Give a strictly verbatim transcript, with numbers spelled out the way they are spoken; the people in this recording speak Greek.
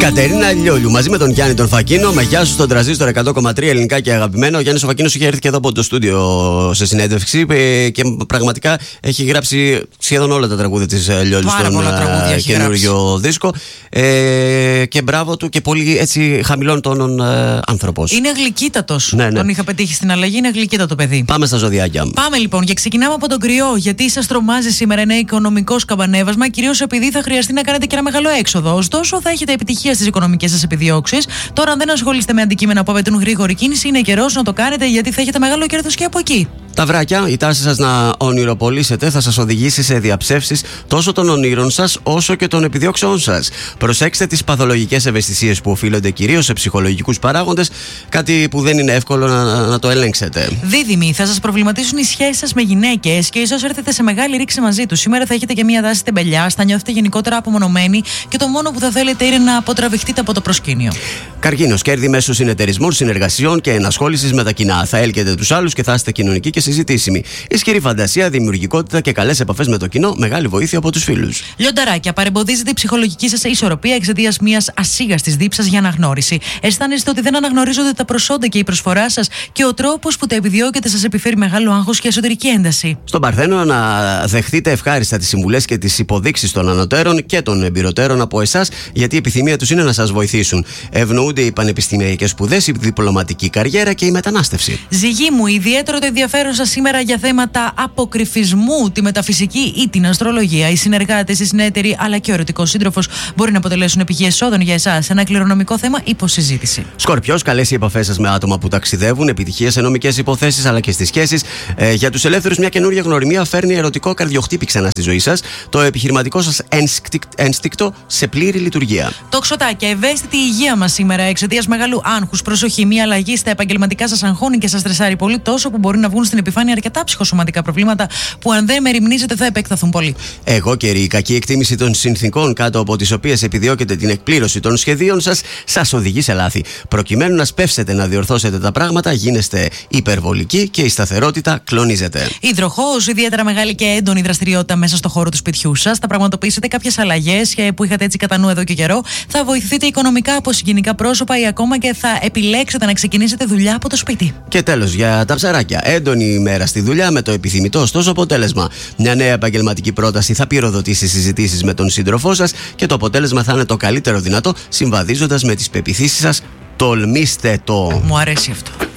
Κατερίνα Λιόλιου μαζί με τον Γιάννη τον Φακίνο. Με γεια σου στον Τρανζίστορ εκατό κόμμα τρία ελληνικά και αγαπημένο. Ο Γιάννης ο Φακίνος είχε έρθει και εδώ από το στούντιο σε συνέντευξη και πραγματικά έχει γράψει σχεδόν όλα τα τραγούδια της Λιόλιου στον καινούριο δίσκο. Ε, και μπράβο του και πολύ έτσι χαμηλών τόνων ε, άνθρωπος. Είναι γλυκύτατος. Ναι, ναι. Τον είχα πετύχει στην αλλαγή, είναι γλυκύτατο παιδί. Πάμε στα ζωδιάκια. Πάμε λοιπόν και ξεκινάμε από τον κρυό. Γιατί σας τρομάζει σήμερα ένα οικονομικό σκαμπανέβασμα, κυρίως επειδή θα χρειαστεί να κάνετε και ένα μεγάλο έξοδο. Ωστόσο, θα έχετε επιτυχία στις οικονομικές σας επιδιώξεις. Τώρα, αν δεν ασχολείστε με αντικείμενα που απαιτούν γρήγορη κίνηση, είναι καιρός να το κάνετε γιατί θα έχετε μεγάλο κέρδος και από εκεί. Τα βράκια, η τάση σας να ονειροπολίσετε θα σας οδηγήσει σε διαψεύσεις τόσο των ονείρων σας όσο και των επιδιώξεών σας. Προσέξτε τις παθολογικές ευαισθησίες που οφείλονται κυρίως σε ψυχολογικούς παράγοντες, κάτι που δεν είναι εύκολο να, να το ελέγξετε. Δίδυμοι, θα σας προβληματίσουν οι σχέσεις σας με γυναίκες και ίσως έρθετε σε μεγάλη ρήξη μαζί τους. Σήμερα θα έχετε και μία τάση τεμπελιάς, θα νιώθετε γενικότερα απομονωμένοι και το μόνο που θα θέλετε είναι να αποτραβηχτείτε από το προσκήνιο. Καρκίνος, κέρδη μέσω συνεταιρισμών, συνεργασιών και ενασχόλησης με τα κοινά. Θα έλκετε τους άλλους και θα είστε κοινωνικοί και συζητήσιμοι. Ισχυρή φαντασία, δημιουργικότητα και καλές επαφές με το κοινό, μεγάλη βοήθεια από τους φίλους. Λιονταράκια, παρεμποδίζετε η ψυχολογική σας ισορροπία εξαιτίας μιας ασίγαστης δίψας για αναγνώριση. Αισθάνεστε ότι δεν αναγνωρίζονται τα προσόντα και η προσφορά σας και ο τρόπος που τα επιδιώκετε σας επιφέρει μεγάλο άγχος και εσωτερική ένταση. Στον Παρθένο, να δεχτείτε ευχάριστα τις συμβουλές και τις υποδείξεις των ανωτέρων και των εμπειροτέρων από εσάς, γιατί η επιθυμία τους είναι να σας βοηθήσουν. Ευνοούνται οι πανεπιστημιακές σπουδές, η διπλωματική καριέρα και η μετανάστευση. Ζυγή μου, ιδιαίτερο το ενδιαφέρον σας σήμερα για θέματα αποκρυφισμού, τη μεταφυσική ή την αστρολογία. Οι συνεργάτες, οι συνέτεροι αλλά και ο ερωτικός σύντροφος μπορεί να αποτελέσουν πηγή εσόδων για εσάς. Ένα κληρονομικό θέμα υποσυζήτηση. Σκορπιός, καλές οι επαφές σας με άτομα που ταξιδεύουν, επιτυχία σε νομικές υποθέσεις αλλά και στις σχέσεις. Ε, για τους ελεύθερους, μια καινούργια γνωριμία φέρνει ερωτικό καρδιοχτύπη ξανά στη ζωή σας. Το επιχειρηματικό σας ένστικτο σε πλήρη λειτουργία. Τοξοτάκια, ευαίσθητη η υγεία μας σήμερα εξαιτίας μεγάλου άγχους. Προσοχή, μια αλλαγή στα επαγγελματικά σας αγχώνει και σας στρεσάρει πολύ, τόσο που μπορεί να βγουν στην επιφάνεια αρκετά ψυχοσωματικά προβλήματα που αν δεν μεριμνήσετε θα επεκταθούν πολύ. Εγώ καιρή, η κακή εκτίμηση των συνθήκων κάτω από τις οποίες επιδιώκετε την εκπλήρωση των σχεδίων σας σας οδηγεί σε λάθη. Προκειμένου να σπεύσετε να διορθώσετε τα πράγματα, γίνεστε υπερβολικοί και η σταθερότητα κλονίζεται. Υδροχόος, ιδιαίτερα μεγάλη και έντονη δραστηριότητα μέσα στο χώρο του σπιτιού σας. Θα πραγματοποιήσετε κάποιες αλλαγές που είχατε έτσι κατά νου εδώ και καιρό. Θα βοηθηθείτε οικονομικά από συγγενικά πρόσωπα ή ακόμα και θα επιλέξετε να ξεκινήσετε δουλειά από το σπίτι. Και τέλος, για τα ψαράκια. Έντονη ημέρα στη δουλειά με το επιθυμητό ωστόσο αποτέλεσμα. Μια νέα επαγγελματική πρόταση θα πυροδοτήσει συζητήσεις με τον σύντροφό σας και το αποτέλεσμα θα είναι το καλύτερο δυνατό, συμβαδίζοντας με τις πεποιθήσεις σας. Τολμήστε το. Μου αρέσει αυτό.